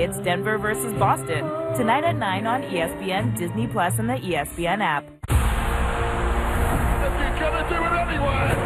It's Denver versus Boston, tonight at 9 on ESPN, Disney Plus, and the ESPN app. You're gonna do it anyway!